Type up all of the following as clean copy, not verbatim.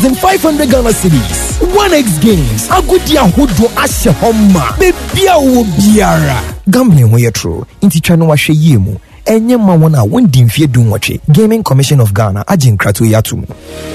500 Ghana cedis. 1x games. Agudia Hodo Ashe Homa. Bebia wo biara. Gambling ho yetro. Inti twa no wahwe yemu. Enye ma wona wondi mfie dunwotwe. Gaming Commission of Ghana agin krato yatum.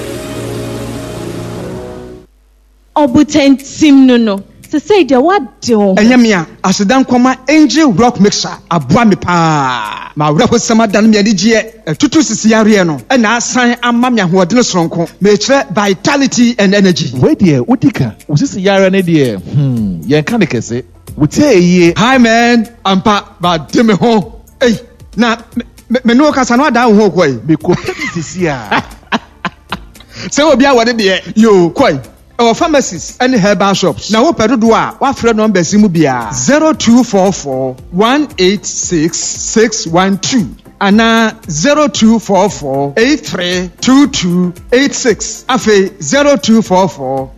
Obuten sim no. Se say de what do? Enyamia asedan kwama Angel Rock Mixer aboa me pa. Ma wrafo sama dan me adigye tutu sisi yare no. E na asan ama me ahoɔden soronko. Me kire vitality and energy. We there udika. Usisi yare ne there. Yen kan de kese. Wutie. Hi man, ampa ba de me ho. Hey, na me no kasa no ada ho koi. Me ko sisi a. Se obi a wode de yo koi. Our pharmacies and herbal shops. Now, what do I? What friend number Simubia 0244 186 612 and 0244 832286. Afe 0244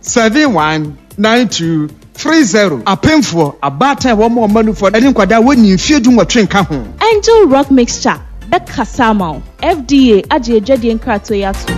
719230. A painful a batter one more money for any quada when you feel doing what train come home. Angel Rock Mixture. Becca Samau. FDA. Aji Jadi and Kratoyatu.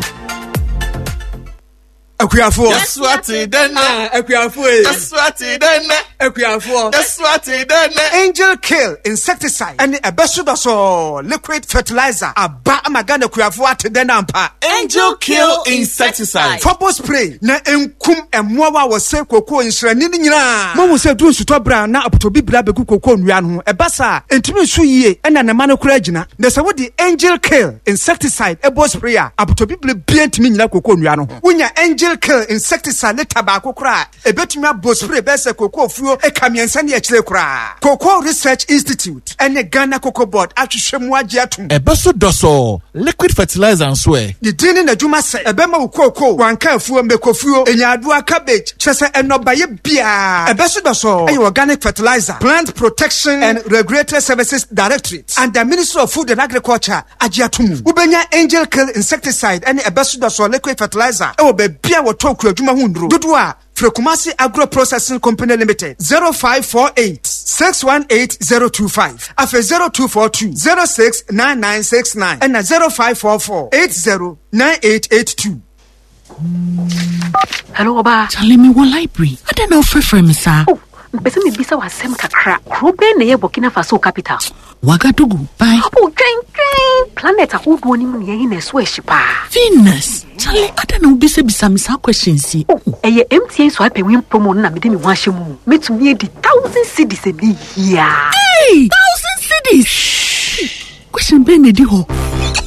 Akuafo. That's what it done. Akuafo. That's what it done. Akuafo. That's what it done. Angel Kill insecticide and a besudaso liquid fertilizer. Aba amagana akuafo atedena ampa. Angel Kill insecticide. Fobo spray na enkum emmoa wa se koko nsrani ni nyina. Mo se du nsuto bra na apotobi bra beku koko nwia no. Ebasa entimi nsu yie ena na mano kura gina. Na se wo di Angel Kill insecticide ebo sprayer apotobi bra bia entimi nyina koko nwia no. Unya Angel Kill insecticide le tabako kura ebetumi abo spray bese koko fuo ekamiensa ne akire kura. Cocoa Research Institute and Ghana Cocoa Board atwhwemu agye atum. Ebeso doso liquid fertilizer nswe. The dini na dwuma se ebema wo cocoa wanka afuo mekofuo enyaadua cabbage chese enobaye bia. Ebeso doso ayi organic fertilizer Plant Protection and Regulatory Services Directorate and the Ministry of Food and Agriculture agye atum. Ubenya Angel Kill insecticide and ebeso doso liquid fertilizer e wo be bia wo toku adwuma hundro dodo a Frekumasi Agro Processing Company Limited 0548 618025 afe 0242 069969 and 0544 809882. Hello, Oba. Charlie, me one library. I don't know for me, sir. Oh, mpese me bisa wa sem kakra. Robe na ye Burkina Faso capital. Wagadugu, bye. Oh, train. Planet ahodo ni mu ye na so ehyipa. Venus. Charlie, I don't know bisa me some questions. Oh, eye MTN so ape win promo na me de me ho ahye mu. Metumi e di 1000 cedis e bi ya. Hey, 1000 cedis. Question be na di ho.